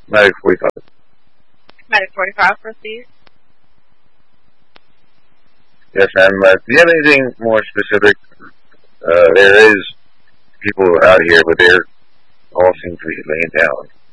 Medic 45. Medic 45, proceed. Yes, ma'am. Do you have anything more specific? There is people out here, but they all seem to be laying down.